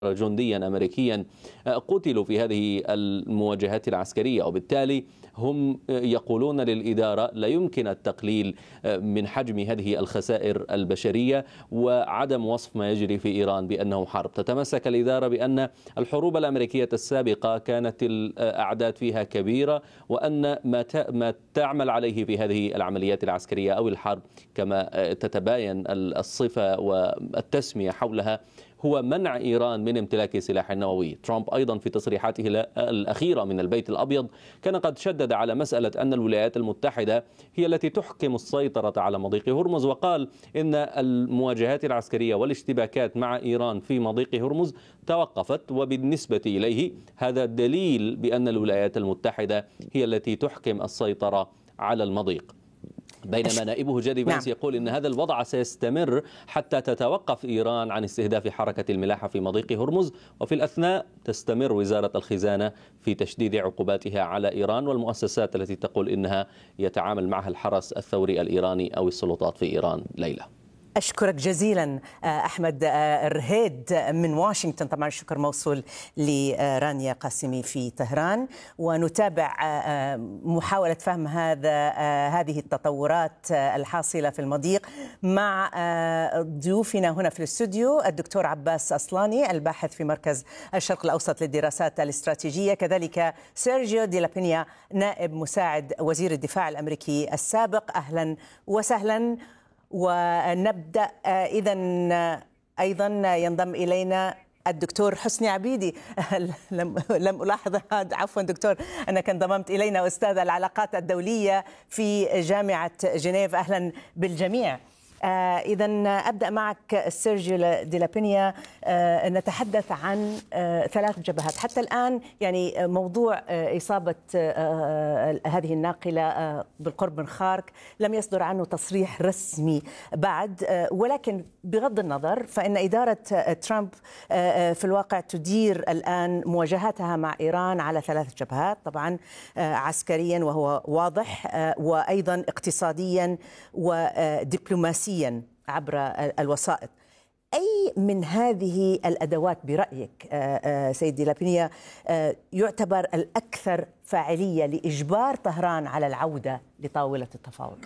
جنديا أمريكيا قتلوا في هذه المواجهات العسكرية، وبالتالي هم يقولون للإدارة لا يمكن التقليل من حجم هذه الخسائر البشرية وعدم وصف ما يجري في إيران بأنه حرب. تتمسك الإدارة بأن الحروب الأمريكية السابقة كانت الأعداد فيها كبيرة، وأن ما تعمل عليه في هذه العمليات العسكرية أو الحرب كما تتباين الصفة والتسمية حولها هو منع إيران من امتلاك سلاح نووي. ترامب أيضا في تصريحاته الأخيرة من البيت الأبيض كان قد شدد على مسألة أن الولايات المتحدة هي التي تحكم السيطرة على مضيق هرمز، وقال إن المواجهات العسكرية والاشتباكات مع إيران في مضيق هرمز توقفت، وبالنسبة إليه هذا دليل بأن الولايات المتحدة هي التي تحكم السيطرة على المضيق. بينما نائبه جدي فانس يقول إن هذا الوضع سيستمر حتى تتوقف إيران عن استهداف حركة الملاحة في مضيق هرمز، وفي الأثناء تستمر وزارة الخزانة في تشديد عقوباتها على إيران والمؤسسات التي تقول إنها يتعامل معها الحرس الثوري الإيراني أو السلطات في إيران. ليلى، أشكرك جزيلا أحمد الرهيد من واشنطن. طبعا الشكر موصول لرانيا قاسمي في طهران، ونتابع محاولة فهم هذه التطورات الحاصلة في المضيق مع ضيوفنا هنا في الاستوديو: الدكتور عباس أصلاني الباحث في مركز الشرق الأوسط للدراسات الاستراتيجية، كذلك سيرجيو دي لابينيا نائب مساعد وزير الدفاع الأمريكي السابق. أهلا وسهلا. ونبدأ إذا أيضا ينضم إلينا الدكتور حسني عبيدي. لم ألاحظ هذا، عفوا دكتور، أنك انضممت إلينا، أستاذ العلاقات الدولية في جامعة جنيف. أهلا بالجميع. إذا أبدأ معك سيرجيو دي لابينيا. نتحدث عن 3 جبهات حتى الآن، يعني موضوع إصابة هذه الناقلة بالقرب من خارك لم يصدر عنه تصريح رسمي بعد، ولكن بغض النظر فإن إدارة ترامب في الواقع تدير الآن مواجهاتها مع إيران على 3 جبهات، طبعا عسكريا وهو واضح، وأيضا اقتصاديا ودبلوماسيا عبر الوسائط. أي من هذه الأدوات برأيك سيدي لابينيا يعتبر الأكثر فاعلية لإجبار طهران على العودة لطاولة التفاوض؟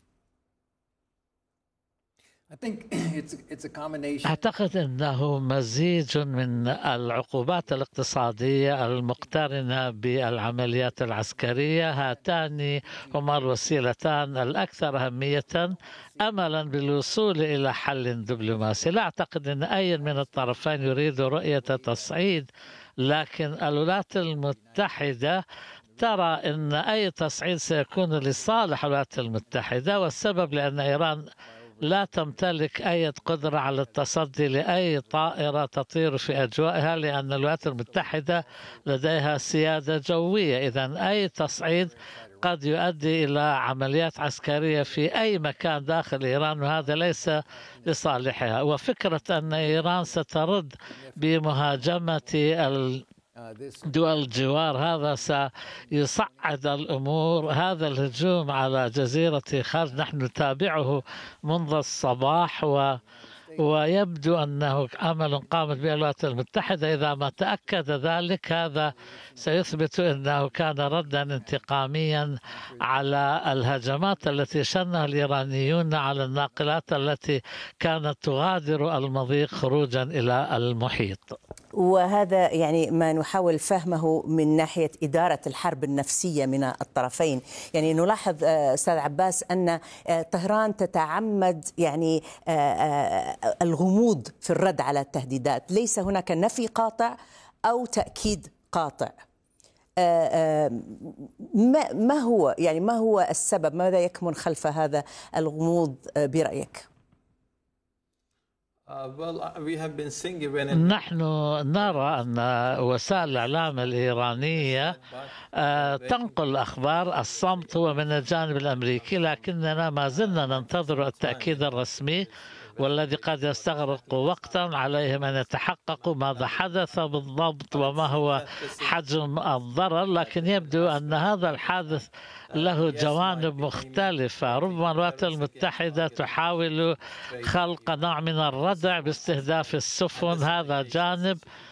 أعتقد أنه مزيج من العقوبات الاقتصادية المقترنة بالعمليات العسكرية. هاتان هما الوسيلتان الأكثر أهمية أملا بالوصول إلى حل دبلوماسي. لا أعتقد أن أي من الطرفين يريد رؤية تصعيد، لكن الولايات المتحدة ترى أن أي تصعيد سيكون لصالح الولايات المتحدة، والسبب لأن إيران لا تمتلك أي قدرة على التصدي لأي طائرة تطير في أجوائها، لأن الولايات المتحدة لديها سيادة جوية. إذن أي تصعيد قد يؤدي إلى عمليات عسكرية في أي مكان داخل إيران، وهذا ليس لصالحها. وفكرة أن إيران سترد بمهاجمة دول الجوار هذا سيصعد الأمور. هذا الهجوم على جزيرة خارج نحن نتابعه منذ الصباح، ويبدو أنه عمل قامت به الولايات المتحدة. إذا ما تأكد ذلك هذا سيثبت أنه كان ردا انتقاميا على الهجمات التي شنها الإيرانيون على الناقلات التي كانت تغادر المضيق خروجا إلى المحيط. وهذا يعني ما نحاول فهمه من ناحية إدارة الحرب النفسية من الطرفين. يعني نلاحظ أستاذ عباس أن طهران تتعمد يعني الغموض في الرد على التهديدات، ليس هناك نفي قاطع أو تأكيد قاطع. ما هو السبب؟ ماذا يكمن خلف هذا الغموض برأيك؟ نحن نرى أن وسائل الإعلام الإيرانية تنقل أخبار. الصمت هو من الجانب الأمريكي، لكننا ما زلنا ننتظر التأكيد الرسمي. والذي قد يستغرق وقتا. عليهم أن يتحققوا ماذا حدث بالضبط وما هو حجم الضرر، لكن يبدو أن هذا الحادث له جوانب مختلفة. ربما الولايات المتحدة تحاول خلق نوع من الردع باستهداف السفن، هذا جانب،